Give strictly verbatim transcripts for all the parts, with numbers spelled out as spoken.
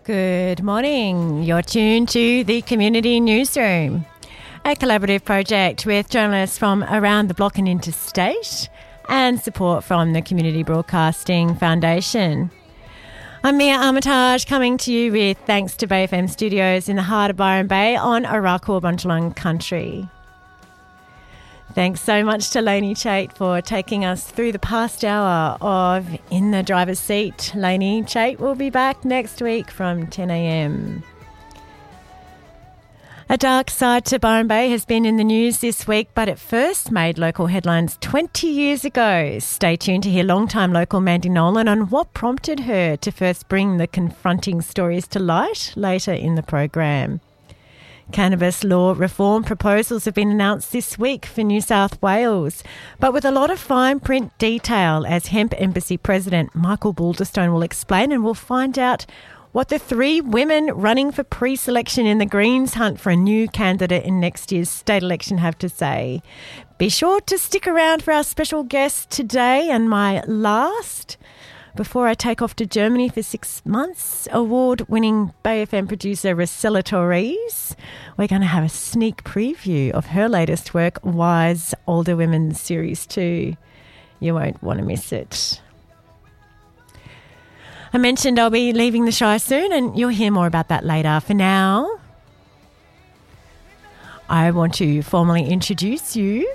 Good morning. You're tuned to the Community Newsroom, a collaborative project with journalists from around the block and interstate and support from the Community Broadcasting Foundation. I'm Mia Armitage, coming to you with thanks to Bay F M Studios in the heart of Byron Bay on Arakwal Bundjalung country. Thanks so much to Lainey Chait for taking us through the past hour of In the Driver's Seat. Lainey Chait will be back next week from ten a.m. A dark side to Byron Bay has been in the news this week, but it first made local headlines twenty years ago. Stay tuned to hear long-time local Mandy Nolan on what prompted her to first bring the confronting stories to light later in the program. Cannabis law reform proposals have been announced this week for New South Wales, but with a lot of fine print detail, as Hemp Embassy President Michael Balderstone will explain, and we'll find out what the three women running for pre-selection in the Greens hunt for a new candidate in next year's state election have to say. Be sure to stick around for our special guest today, and my last, before I take off to Germany for six months, award-winning Bay F M producer Rossella Torres. We're going to have a sneak preview of her latest work, Wise Older Women Series two. You won't want to miss it. I mentioned I'll be leaving the Shire soon, and you'll hear more about that later. For now, I want to formally introduce you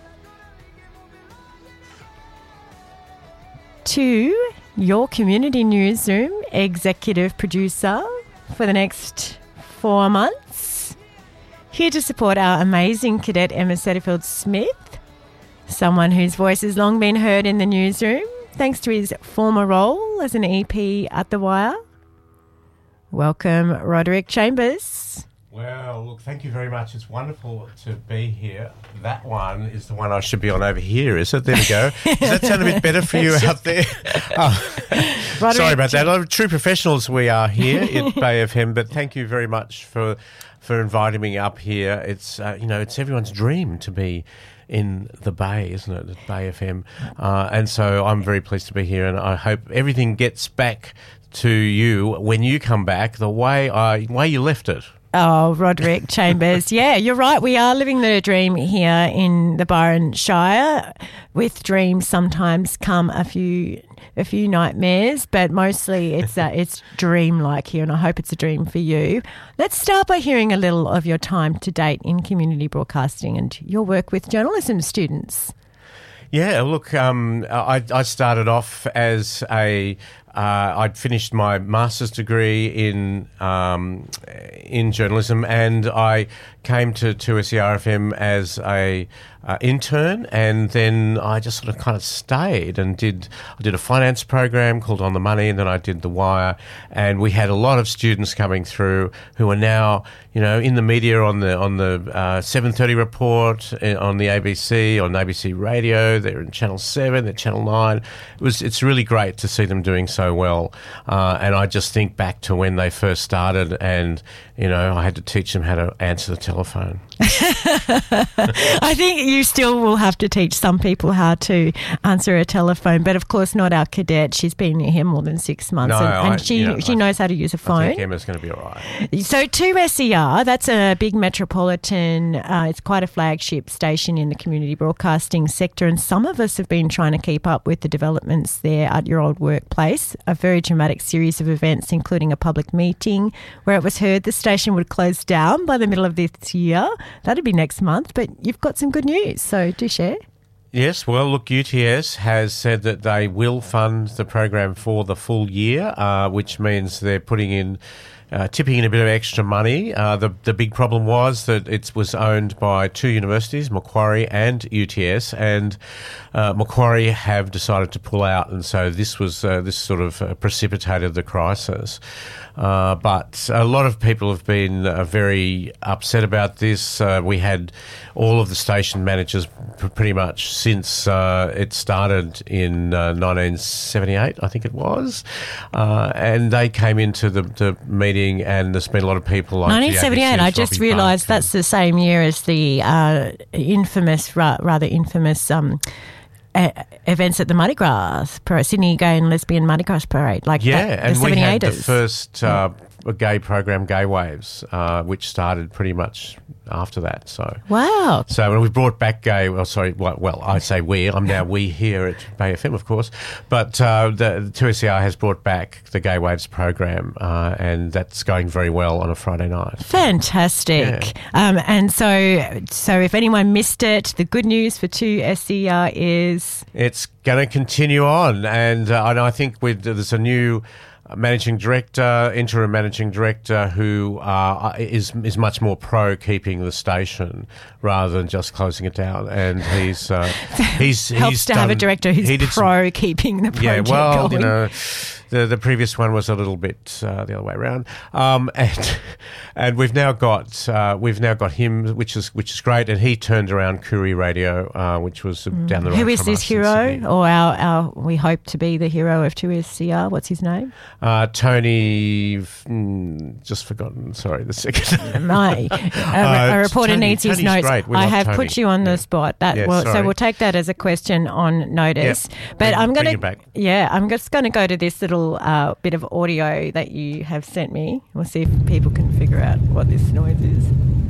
to your Community Newsroom executive producer for the next four months. Here to support our amazing cadet Emma Setterfield-Smith, someone whose voice has long been heard in the newsroom, thanks to his former role as an E P at The Wire. Welcome, Roderick Chambers. Well, look, thank you very much. It's wonderful to be here. That one is the one I should be on over here, is it? There we go. Does that sound a bit better for you out there? Oh, sorry about that. True professionals we are here at Bay F M, but thank you very much for for inviting me up here. It's uh, you know, it's everyone's dream to be in the Bay, isn't it, at Bay F M? Uh, and so I'm very pleased to be here, and I hope everything gets back to you when you come back the way I way you left it. Oh, Roderick Chambers. Yeah, you're right. We are living the dream here in the Byron Shire. With dreams sometimes come a few a few nightmares, but mostly it's uh, it's dream-like here, and I hope it's a dream for you. Let's start by hearing a little of your time to date in community broadcasting and your work with journalism students. Yeah, look, um, I, I started off as a Uh, I'd finished my master's degree in um, in journalism, and I came to two S E R F M as a uh, intern, and then I just sort of kind of stayed and did I did a finance program called On the Money, and then I did The Wire, and we had a lot of students coming through who are now, you know, in the media on the on the uh, seven thirty report, on the A B C, on A B C Radio. They're in Channel seven, they're Channel nine. It was it's really great to see them doing so well, uh, and I just think back to when they first started, and you know, I had to teach them how to answer the telephone. I think you still will have to teach some people how to answer a telephone, but of course not our cadet. She's been here more than six months, no, and, and I, she you know, she I, knows how to use a phone. I think Emma's going to be all right. So two S E R, that's a big metropolitan, uh, it's quite a flagship station in the community broadcasting sector, and some of us have been trying to keep up with the developments there at your old workplace. A very dramatic series of events, including a public meeting where it was heard the station would close down by the middle of this year. That'd be next month, but you've got some good news, so do share. Yes, well, look, U T S has said that they will fund the program for the full year, uh, which means they're putting in Uh, tipping in a bit of extra money. Uh, the the big problem was that it was owned by two universities, Macquarie and U T S, and uh, Macquarie have decided to pull out, and so this was uh, this sort of uh, precipitated the crisis. Uh, but a lot of people have been uh, very upset about this. Uh, we had all of the station managers p- pretty much since uh, it started in uh, nineteen seventy-eight, I think it was, uh, and they came into the, the meeting, and there's been a lot of people like nineteen seventy-eight, I just realised that's the same year as the uh, infamous, ra- rather infamous um, uh, events at the Mardi Gras, Sydney Gay and Lesbian Mardi Gras Parade. Like yeah, that, and the we had the seventy-eighters. first uh, a gay program, Gay Waves, uh, which started pretty much after that. So wow. So when we brought back Gay, well, sorry, well, well I say we. I'm now we here at Bay F M, of course, but uh, the, the two S C R has brought back the Gay Waves program, uh, and that's going very well on a Friday night. Fantastic. Yeah. Um, and so, so if anyone missed it, the good news for two S C R is it's going to continue on, and, uh, and I think with, there's a new managing director, interim managing director, who uh, is is much more pro keeping the station rather than just closing it down. And he's uh, he's helps he's to done, have a director who's he pro some, keeping the project yeah, well, going. you know. The the previous one was a little bit uh, the other way around, um, and and we've now got uh, we've now got him, which is which is great, and he turned around Koori Radio, uh, which was mm. down the road. Who is from this us hero, or our, our we hope to be the hero of two S C R? What's his name? Uh, Tony, mm, just forgotten. Sorry, the second. My a, a reporter Tony, needs his Tony's notes. I have Tony. put you on yeah. the spot. That yeah, well, so sorry. we'll take that as a question on notice. Yep. But bring, I'm going to yeah, I'm just going to go to this little uh, bit of audio that you have sent me. We'll see if people can figure out what this noise is.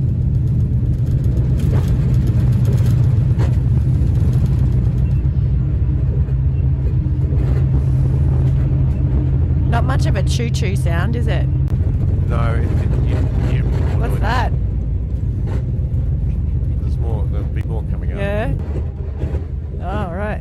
Not much of a choo-choo sound, is it? No. It, it, you, you, What's noise. that? There's more. There'll be more coming up. Yeah. Oh, right.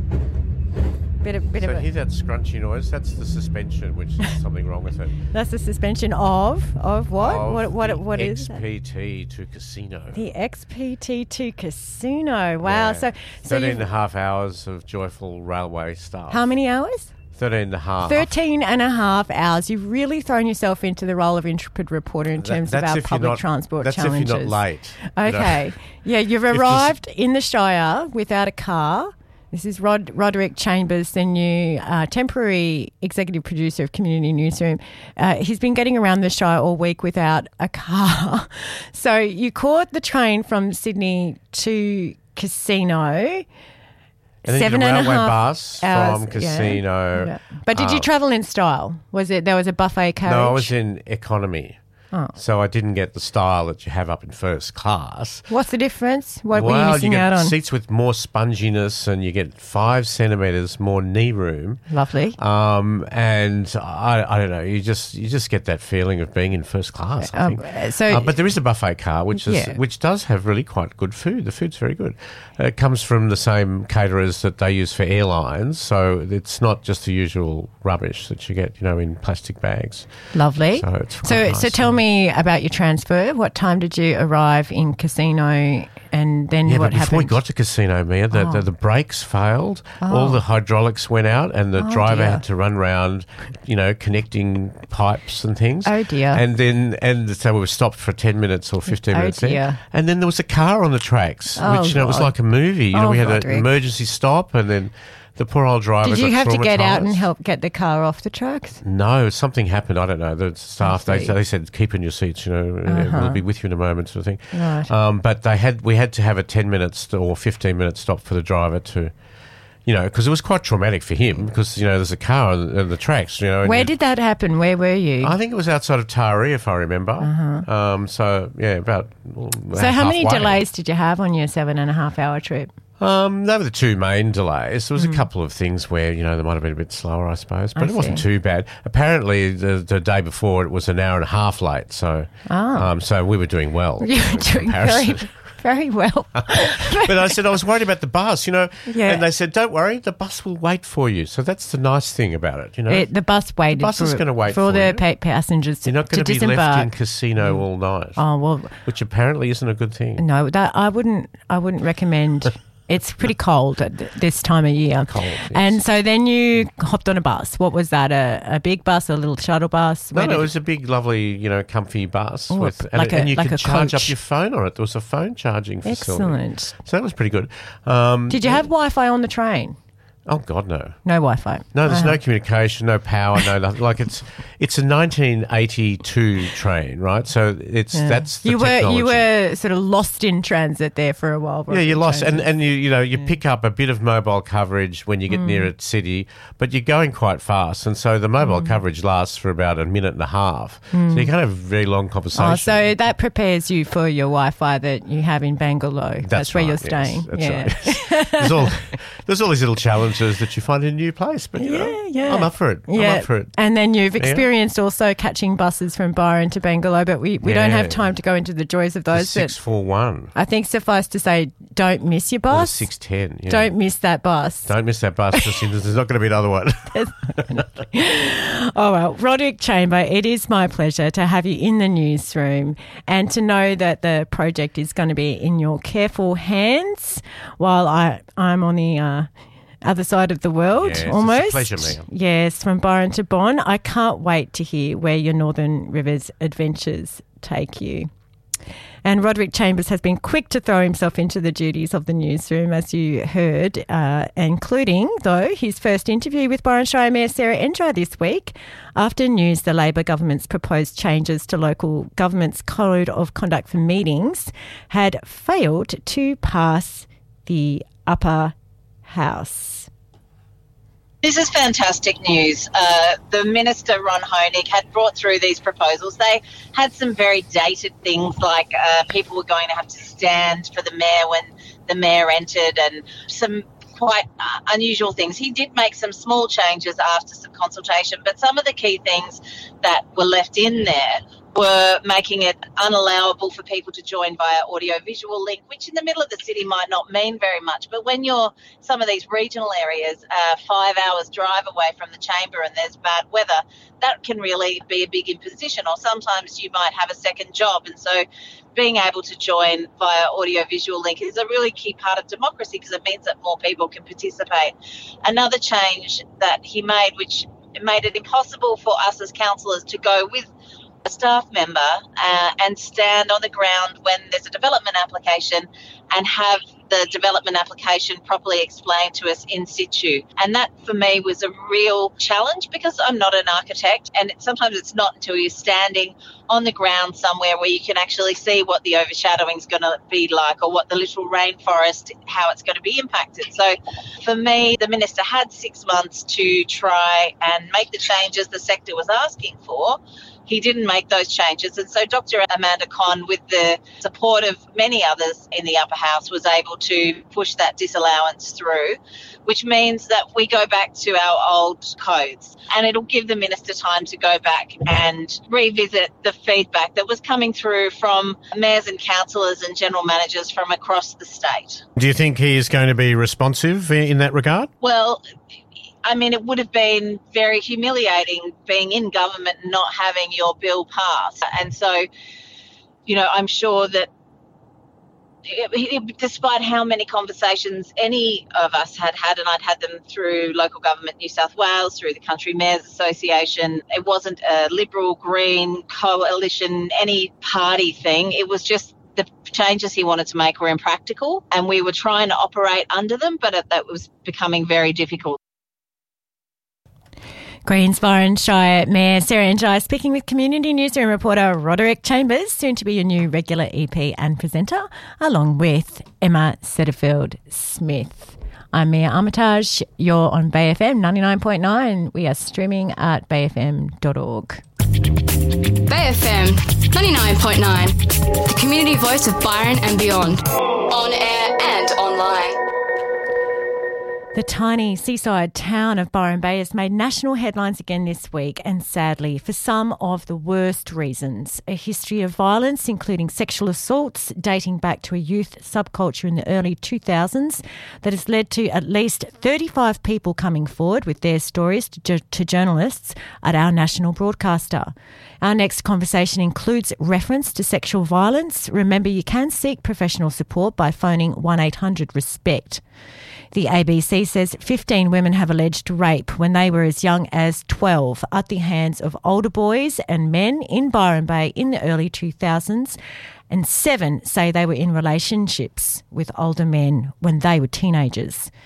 Bit of, bit so of a, hear that scrunchy noise? That's the suspension, which there's something wrong with it. That's the suspension of of what? Of what what the what is X P T to casino. The X P T to casino. Wow. Yeah. So, so thirteen and a half hours of joyful railway stuff. How many hours? Thirteen and a half. Thirteen and a half hours. You've really thrown yourself into the role of intrepid reporter in terms that, of our public not, transport that's challenges. That's if you're not late. Okay. You know? Yeah, you've arrived in the Shire without a car. This is Rod, Roderick Chambers, the new uh, temporary executive producer of Community Newsroom. Uh, he's been getting around the Shire all week without a car. So you caught the train from Sydney to Casino. And then Seven you did a and a railway half bus hours, from Casino. Yeah. Yeah. But did you um, travel in style? Was it there was a buffet carriage? No, I was in economy. Oh. So I didn't get the style that you have up in first class. What's the difference? What well, were you missing you get out on? seats with more sponginess, and you get five centimetres more knee room. Lovely. Um, and I, I don't know, you just you just get that feeling of being in first class. I Um, think. so, uh, but there is a buffet car, which is Yeah. which does have really quite good food. The food's very good. Uh, it comes from the same caterers that they use for airlines, so it's not just the usual rubbish that you get, you know, in plastic bags. Lovely. So it's quite So, nice. so tell me about your transfer. What time did you arrive in Casino, and then Yeah, what but before happened? we got to Casino, Mia, the, Oh. the, the brakes failed. Oh. All the hydraulics went out, and the Oh, driver dear. had to run round, you know, connecting pipes and things. Oh, dear. And then, and so we were stopped for ten minutes or fifteen Oh, minutes. dear. There. And then there was a car on the tracks, Oh, which you know was God. like a movie. You know, Oh, we had Roderick. an emergency stop, and then the poor old driver. Did you got have to get out and traumatised. help get the car off the tracks? No, something happened. I don't know. The staff I they see. they said keep in your seats. You know, Uh-huh. we'll be with you in a moment, sort of thing. Right. Um, but they had we had to have a ten minutes or fifteen minute stop for the driver to, you know, because it was quite traumatic for him because you know there's a car on, on the tracks. You know, and Where you- did that happen? Where were you? I think it was outside of Taree, if I remember. Uh-huh. Um, so yeah, about. so how many halfway. delays did you have on your seven and a half hour trip? Um, they were the two main delays. There was Mm. a couple of things where, you know, they might have been a bit slower, I suppose, but I it wasn't see. too bad. Apparently, the, the day before, it was an hour and a half late, so Ah. um, so we were doing well. You were in doing very, comparison. very well. But I said, I was worried about the bus, you know, Yeah. and they said, don't worry, the bus will wait for you. So that's the nice thing about it, you know. It, the bus waited The bus for, is gonna wait for all for the you. pa- passengers You're not to going to be disembark. left in Casino all night, Oh well, which apparently isn't a good thing. no, that I wouldn't. I wouldn't recommend. It's pretty cold at th- this time of year. Cold, yes. And so then you hopped on a bus. What was that? A, a big bus, a little shuttle bus? No, Where no, did- it was a big, lovely, you know, comfy bus Oh, with, and, like a- and you like could a charge coach. up your phone on it. There was a phone charging facility. Excellent. So that was pretty good. Um, Did you have Wi-Fi on the train? Oh God, no. No Wi-Fi. No, there's uh-huh. no communication, no power, no nothing. Like it's it's a nineteen eighty-two train, right? So it's Yeah. that's the you were technology. you were sort of lost in transit there for a while. Yeah, you're lost, and, transit. and you you know you yeah. pick up a bit of mobile coverage when you get mm. near a city, but you're going quite fast, and so the mobile mm. coverage lasts for about a minute and a half. Mm. So you can't have very long conversation. Oh, so that prepares you for your Wi-Fi that you have in Bangalore. That's, that's where right, you're staying. Yes, that's yeah. right. there's all there's all these little challenges that you find in a new place, but you yeah, know, yeah. I'm up for it. Yeah. I'm up for it. And then you've experienced yeah. also catching buses from Byron to Bangalore, but we, we yeah. don't have time to go into the joys of those. six four one. I think suffice to say, don't miss your bus. six ten. Yeah. Don't miss that bus. Don't miss that bus because there's not going to be another one. Oh, well, Roderick Chamber, it is my pleasure to have you in the newsroom and to know that the project is going to be in your careful hands while I, I'm on the uh, other side of the world, yes, almost. It's a pleasure, Mia. Yes, from Byron to Bonn. I can't wait to hear where your Northern Rivers adventures take you. And Roderick Chambers has been quick to throw himself into the duties of the newsroom, as you heard, uh, including, though, his first interview with Byron Shire Mayor Sarah Endry this week after news the Labor government's proposed changes to local government's Code of Conduct for Meetings had failed to pass the upper house. This is fantastic news. Uh, the Minister, Ron Honig, had brought through these proposals. They had some very dated things like uh, people were going to have to stand for the mayor when the mayor entered and some quite uh, unusual things. He did make some small changes after some consultation, but some of the key things that were left in there were making it unallowable for people to join via audio-visual link, which in the middle of the city might not mean very much. But when you're some of these regional areas, uh, five hours drive away from the chamber and there's bad weather, that can really be a big imposition. Or sometimes you might have a second job. And so being able to join via audio-visual link is a really key part of democracy because it means that more people can participate. Another change that he made, which made it impossible for us as councillors to go with a staff member uh, and stand on the ground when there's a development application and have the development application properly explained to us in situ. And that for me was a real challenge because I'm not an architect, and it, sometimes it's not until you're standing on the ground somewhere where you can actually see what the overshadowing is going to be like or what the little rainforest, how it's going to be impacted. So for me, the Minister had six months to try and make the changes the sector was asking for. He didn't make those changes. And so Doctor Amanda Conn, with the support of many others in the upper house, was able to push that disallowance through, which means that we go back to our old codes. And it'll give the Minister time to go back and revisit the feedback that was coming through from mayors and councillors and general managers from across the state. Do you think he is going to be responsive in that regard? Well, I mean, it would have been very humiliating being in government and not having your bill passed. And so, you know, I'm sure that it, it, despite how many conversations any of us had had, and I'd had them through Local Government New South Wales, through the Country Mayors Association, it wasn't a Liberal, Green, coalition, any party thing. It was just the changes he wanted to make were impractical, and we were trying to operate under them, but it, that was becoming very difficult. Greens Byron Shire Mayor Sarah Endry speaking with Community Newsroom reporter Roderick Chambers, soon to be your new regular E P and presenter, along with Emma Setterfield-Smith. I'm Mia Armitage. You're on Bay F M ninety-nine point nine. We are streaming at bay f m dot org. Bay F M ninety-nine point nine, the community voice of Byron and beyond. On air and online. The tiny seaside town of Byron Bay has made national headlines again this week, and sadly, for some of the worst reasons. A history of violence, including sexual assaults, dating back to a youth subculture in the early two thousands that has led to at least thirty-five people coming forward with their stories to, to journalists at our national broadcaster. Our next conversation includes reference to sexual violence. Remember, you can seek professional support by phoning one eight hundred RESPECT. The A B C says fifteen women have alleged rape when they were as young as twelve at the hands of older boys and men in Byron Bay in the early two thousands, and seven say they were in relationships with older men when they were teenagers.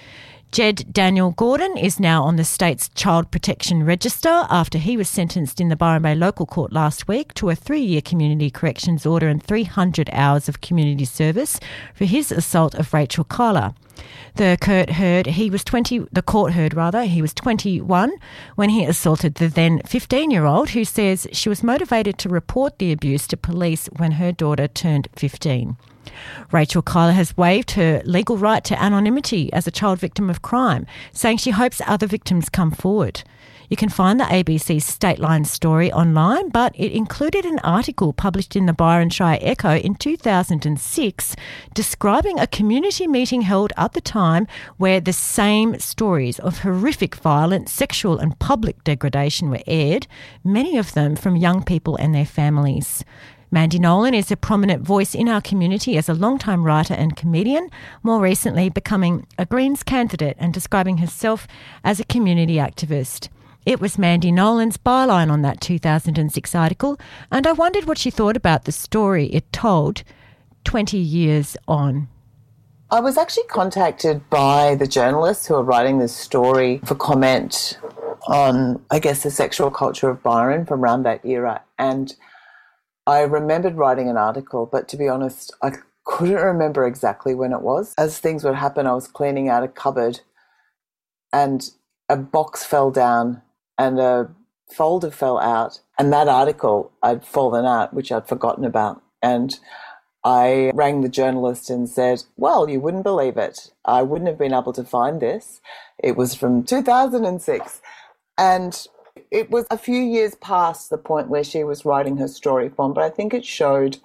Jed Daniel Gordon is now on the state's Child Protection Register after he was sentenced in the Byron Bay Local Court last week to a three-year community corrections order and three hundred hours of community service for his assault of Rachel Kyler. The court heard he was twenty. The court heard rather he was twenty-one when he assaulted the then fifteen-year-old, who says she was motivated to report the abuse to police when her daughter turned fifteen. Rachel Kyler has waived her legal right to anonymity as a child victim of crime, saying she hopes other victims come forward. You can find the A B C State Line story online, but it included an article published in the Byron Shire Echo in two thousand six describing a community meeting held at the time where the same stories of horrific violence, sexual and public degradation were aired, many of them from young people and their families. Mandy Nolan is a prominent voice in our community as a long-time writer and comedian, more recently becoming a Greens candidate and describing herself as a community activist. It was Mandy Nolan's byline on that two thousand six article, and I wondered what she thought about the story it told twenty years on. I was actually contacted by the journalists who are writing this story for comment on, I guess, the sexual culture of Byron from around that era, and I remembered writing an article, but to be honest, I couldn't remember exactly when it was. As things would happen, I was cleaning out a cupboard and a box fell down and a folder fell out, and that article I'd fallen out, which I'd forgotten about. And I rang the journalist and said, well, you wouldn't believe it. I wouldn't have been able to find this. It was from two thousand six. And it was a few years past the point where she was writing her story from, but I think it showed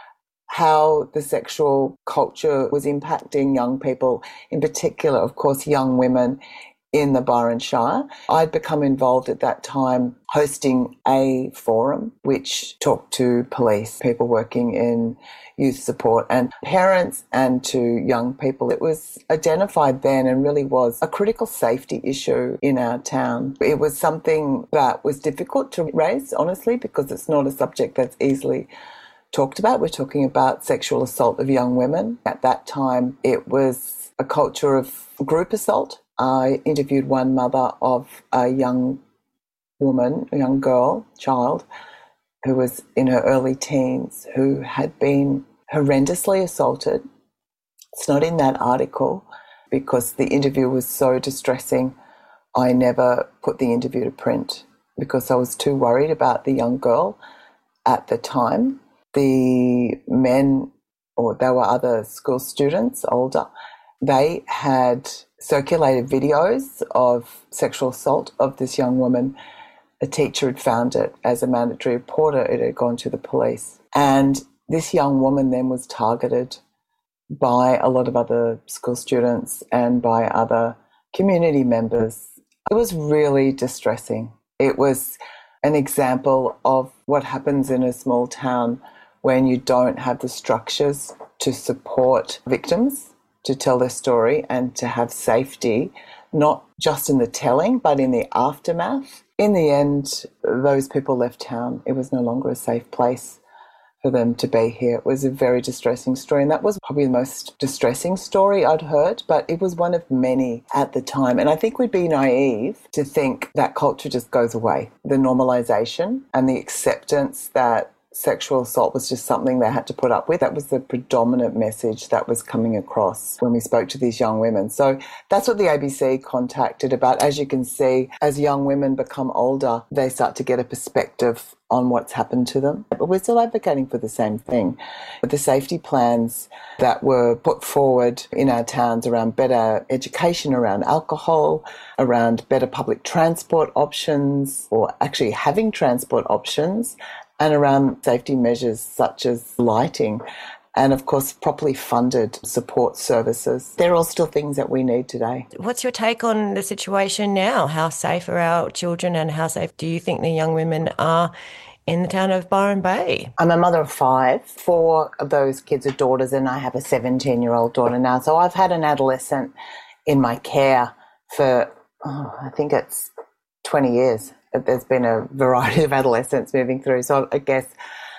how the sexual culture was impacting young people, in particular, of course, young women in the Byron Shire. I'd become involved at that time hosting a forum which talked to police, people working in youth support and parents and to young people. It was identified then and really was a critical safety issue in our town. It was something that was difficult to raise, honestly, because it's not a subject that's easily talked about. We're talking about sexual assault of young women. At that time, it was a culture of group assault. I interviewed one mother of a young woman, a young girl, child, who was in her early teens, who had been horrendously assaulted. It's not in that article because the interview was so distressing. I never put the interview to print because I was too worried about the young girl at the time. The men, or there were other school students, older, they had circulated videos of sexual assault of this young woman. A teacher had found it as a mandatory reporter. It had gone to the police. And this young woman then was targeted by a lot of other school students and by other community members. It was really distressing. It was an example of what happens in a small town when you don't have the structures to support victims, to tell their story and to have safety, not just in the telling, but in the aftermath. In the end, those people left town. It was no longer a safe place for them to be here. It was a very distressing story, and that was probably the most distressing story I'd heard, but it was one of many at the time. And I think we'd be naive to think that culture just goes away. The normalisation and the acceptance that sexual assault was just something they had to put up with. That was the predominant message that was coming across when we spoke to these young women. So that's what the A B C contacted about. As you can see, as young women become older, they start to get a perspective on what's happened to them. But we're still advocating for the same thing. But the safety plans that were put forward in our towns around better education, around alcohol, around better public transport options, or actually having transport options, and around safety measures such as lighting and, of course, properly funded support services. They're all still things that we need today. What's your take on the situation now? How safe are our children and how safe do you think the young women are in the town of Byron Bay? I'm a mother of five. Four of those kids are daughters and I have a seventeen-year-old daughter now. So I've had an adolescent in my care for, oh, I think it's twenty years. There's been a variety of adolescents moving through. So I guess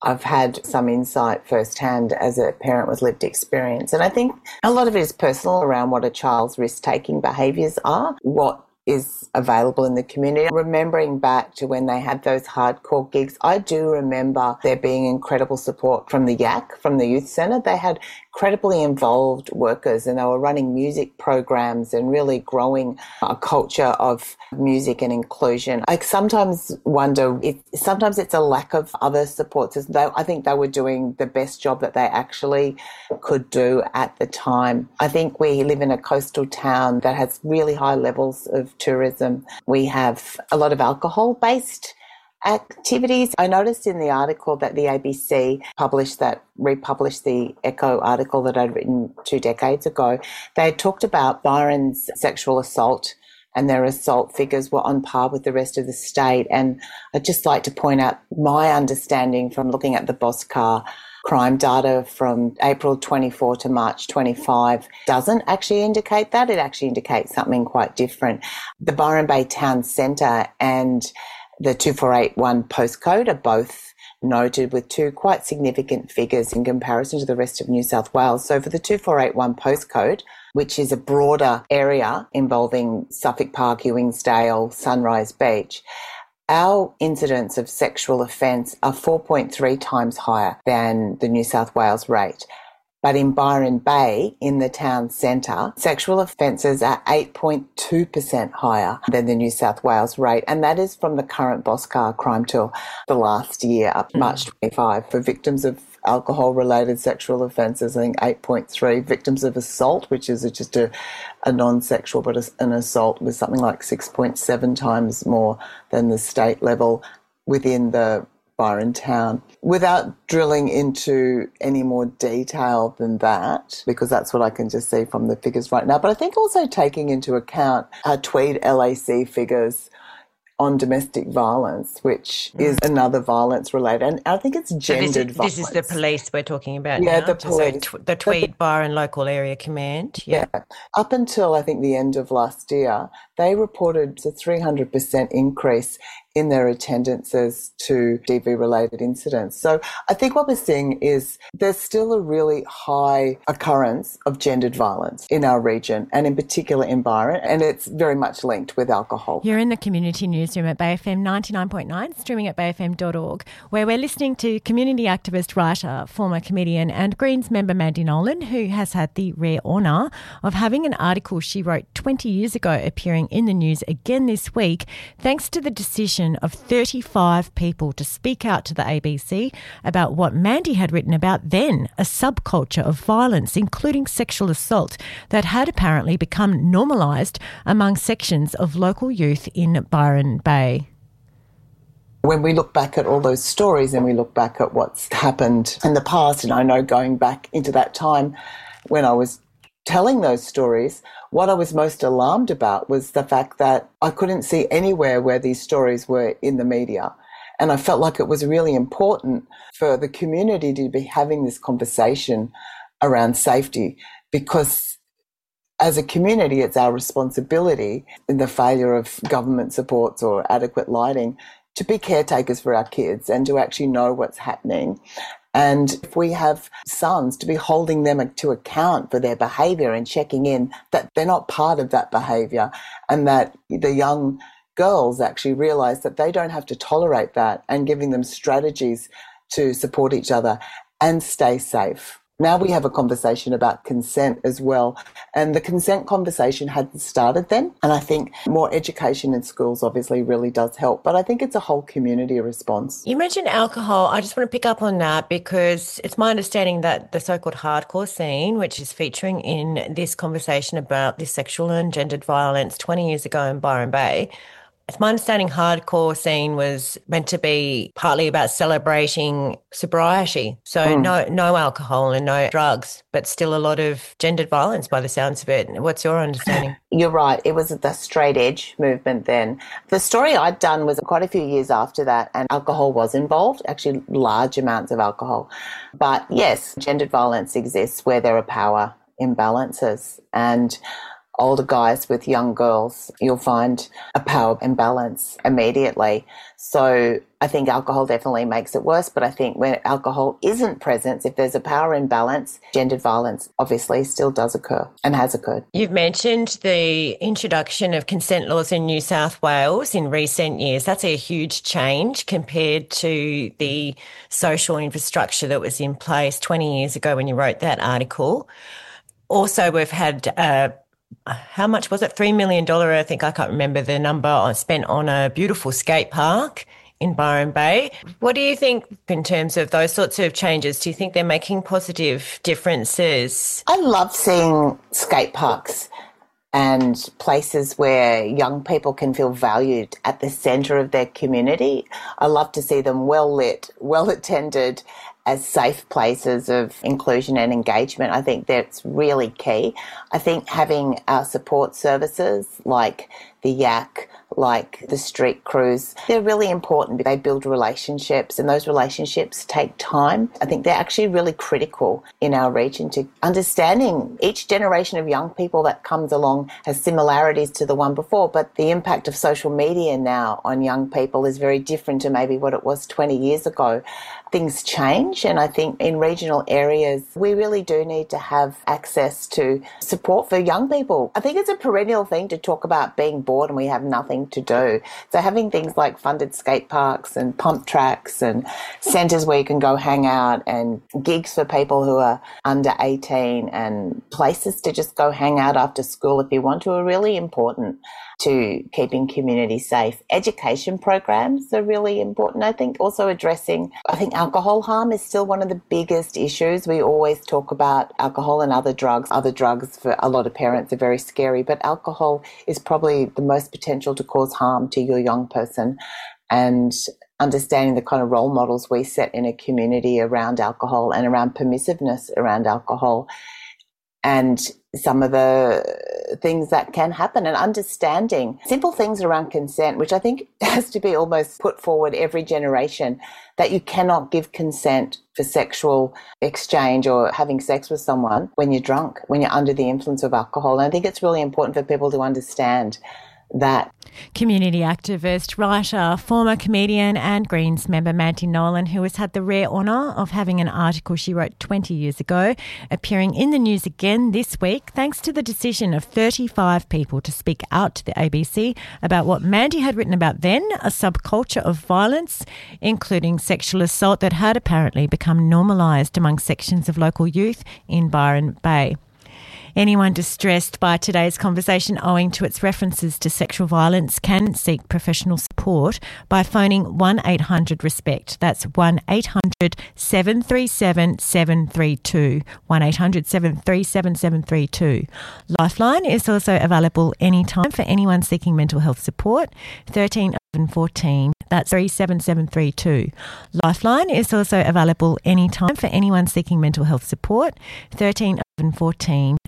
I've had some insight firsthand as a parent with lived experience. And I think a lot of it is personal around what a child's risk-taking behaviours are, what is available in the community. Remembering back to when they had those hardcore gigs, I do remember there being incredible support from the Y A C, from the youth centre. They had incredibly involved workers and they were running music programs and really growing a culture of music and inclusion. I sometimes wonder if sometimes it's a lack of other supports. I think they were doing the best job that they actually could do at the time. I think we live in a coastal town that has really high levels of tourism. We have a lot of alcohol-based activities. I noticed in the article that the A B C published that, republished the Echo article that I'd written two decades ago. They had talked about Byron's sexual assault and their assault figures were on par with the rest of the state. And I'd just like to point out my understanding from looking at the Boscar crime data from April twenty-four to March twenty-five doesn't actually indicate that. It actually indicates something quite different. The Byron Bay Town Centre and the two four eight one postcode are both noted with two quite significant figures in comparison to the rest of New South Wales. So for the two four eight one postcode, which is a broader area involving Suffolk Park, Ewingsdale, Sunrise Beach, our incidents of sexual offence are four point three times higher than the New South Wales rate. But in Byron Bay, in the town centre, sexual offences are eight point two percent higher than the New South Wales rate. And that is from the current Boscar crime tool the last year, up mm. March twenty-five. For victims of alcohol-related sexual offences, I think eight point three. Victims of assault, which is just a, a non-sexual but a, an assault, was something like six point seven times more than the state level within the Byron town. Without drilling into any more detail than that, because that's what I can just see from the figures right now, but I think also taking into account our Tweed L A C figures on domestic violence, which mm. is another violence related, and I think it's gendered so this is, violence. This is the police we're talking about yeah, now? the police. So, the Tweed Byron Local Area Command. Yeah. yeah. Up until I think the end of last year, they reported a three hundred percent increase in their attendances to D V-related incidents. So I think what we're seeing is there's still a really high occurrence of gendered violence in our region, and in particular in Byron, and it's very much linked with alcohol. You're in the community newsroom at Bay F M ninety-nine point nine, streaming at bay f m dot org, where we're listening to community activist, writer, former comedian and Greens member Mandy Nolan, who has had the rare honour of having an article she wrote twenty years ago appearing in the news again this week, thanks to the decision of thirty-five people to speak out to the A B C about what Mandy had written about then, a subculture of violence, including sexual assault, that had apparently become normalised among sections of local youth in Byron Bay. When we look back at all those stories and we look back at what's happened in the past, and I know going back into that time when I was telling those stories, what I was most alarmed about was the fact that I couldn't see anywhere where these stories were in the media. And I felt like it was really important for the community to be having this conversation around safety, because as a community, it's our responsibility in the failure of government supports or adequate lighting to be caretakers for our kids and to actually know what's happening. And if we have sons, to be holding them to account for their behaviour and checking in that they're not part of that behaviour, and that the young girls actually realise that they don't have to tolerate that, and giving them strategies to support each other and stay safe. Now we have a conversation about consent as well. And the consent conversation hadn't started then. And I think more education in schools obviously really does help. But I think it's a whole community response. You mentioned alcohol. I just want to pick up on that because it's my understanding that the so-called hardcore scene, which is featuring in this conversation about this sexual and gendered violence twenty years ago in Byron Bay, it's my understanding hardcore scene was meant to be partly about celebrating sobriety. So mm. no no alcohol and no drugs, but still a lot of gendered violence by the sounds of it. What's your understanding? You're right. It was the straight edge movement then. The story I'd done was quite a few years after that, and alcohol was involved, actually large amounts of alcohol. But yes, gendered violence exists where there are power imbalances. And older guys with young girls, you'll find a power imbalance immediately. So I think alcohol definitely makes it worse, but I think when alcohol isn't present, if there's a power imbalance, gendered violence obviously still does occur and has occurred. You've mentioned the introduction of consent laws in New South Wales in recent years. That's a huge change compared to the social infrastructure that was in place twenty years ago when you wrote that article. Also, we've had uh, how much was it? three million dollars, I think, I can't remember the number, spent on a beautiful skate park in Byron Bay. What do you think in terms of those sorts of changes? Do you think they're making positive differences? I love seeing skate parks and places where young people can feel valued at the centre of their community. I love to see them well lit, well attended, as safe places of inclusion and engagement. I think that's really key. I think having our support services like the Y A C, like the street crews, they're really important. They build relationships and those relationships take time. I think they're actually really critical in our region to understanding each generation of young people that comes along has similarities to the one before, but the impact of social media now on young people is very different to maybe what it was twenty years ago. Things change, and I think in regional areas we really do need to have access to support for young people. I think it's a perennial thing to talk about being bored and we have nothing to do. So having things like funded skate parks and pump tracks and centres where you can go hang out and gigs for people who are under eighteen and places to just go hang out after school if you want to are really important to keeping community safe. Education programs are really important. I think also addressing, I think alcohol harm is still one of the biggest issues. We always talk about alcohol and other drugs. Other drugs for a lot of parents are very scary, but alcohol is probably the most potential to cause harm to your young person. And understanding the kind of role models we set in a community around alcohol and around permissiveness around alcohol and some of the things that can happen, and understanding simple things around consent, which I think has to be almost put forward every generation, that you cannot give consent for sexual exchange or having sex with someone when you're drunk, when you're under the influence of alcohol. And I think it's really important for people to understand that. Community activist, writer, former comedian and Greens member Mandy Nolan, who has had the rare honour of having an article she wrote twenty years ago appearing in the news again this week, thanks to the decision of thirty-five people to speak out to the A B C about what Mandy had written about then, a subculture of violence, including sexual assault that had apparently become normalised among sections of local youth in Byron Bay. Anyone distressed by today's conversation owing to its references to sexual violence can seek professional support by phoning one eight hundred RESPECT. That's one eight hundred seven three seven seven three two. one eight hundred seven three seven seven three two. Lifeline is also available anytime for anyone seeking mental health support. thirteen eleven fourteen. That's three seven seven three two. Lifeline is also available anytime for anyone seeking mental health support. thirteen eleven fourteen.